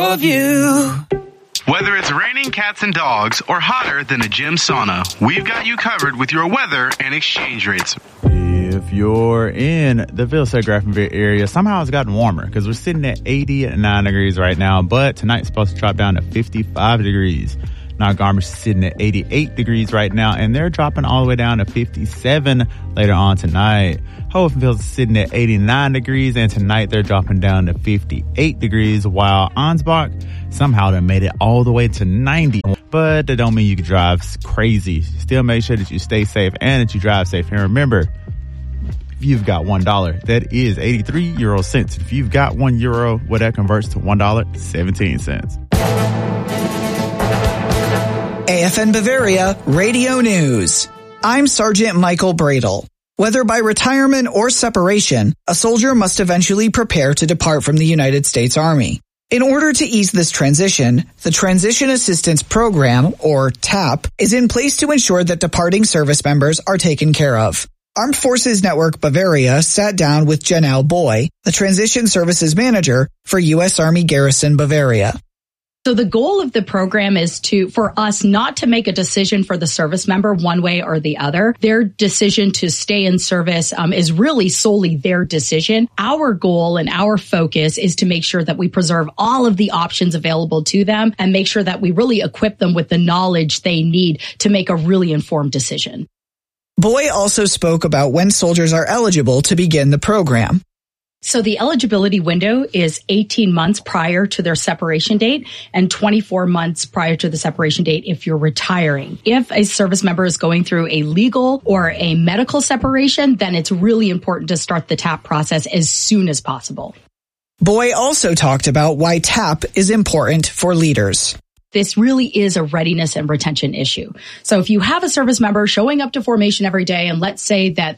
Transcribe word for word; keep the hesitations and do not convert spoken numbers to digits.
of you. Whether it's raining cats and dogs or hotter than a gym sauna, we've got you covered with your weather and exchange rates. If you're in the Villisay-Graftonville area, somehow it's gotten warmer because we're sitting at eighty-nine degrees right now, but tonight's supposed to drop down to fifty-five degrees. Now Garmisch is sitting at eighty-eight degrees right now, and they're dropping all the way down to fifty-seven later on tonight. Hohenfels is sitting at eighty-nine degrees, and tonight they're dropping down to fifty-eight degrees, while Ansbach somehow they made it all the way to ninety. But that don't mean you can drive crazy. Still make sure that you stay safe and that you drive safe. And remember, if you've got one dollar, that is eighty-three euro cents. If you've got one euro, well, that converts to one dollar and seventeen cents. A F N Bavaria Radio News. I'm Sergeant Michael Bradle. Whether by retirement or separation, a soldier must eventually prepare to depart from the United States Army. In order to ease this transition, the Transition Assistance Program, or TAP, is in place to ensure that departing service members are taken care of. Armed Forces Network Bavaria sat down with Janelle Boy, the Transition Services Manager for U S Army Garrison Bavaria. So the goal of the program is to, for us not to make a decision for the service member one way or the other. Their decision to stay in service um, is really solely their decision. Our goal and our focus is to make sure that we preserve all of the options available to them and make sure that we really equip them with the knowledge they need to make a really informed decision. Boy also spoke about when soldiers are eligible to begin the program. So the eligibility window is eighteen months prior to their separation date and twenty-four months prior to the separation date if you're retiring. If a service member is going through a legal or a medical separation, then it's really important to start the TAP process as soon as possible. Boy also talked about why TAP is important for leaders. This really is a readiness and retention issue. So if you have a service member showing up to formation every day, and let's say that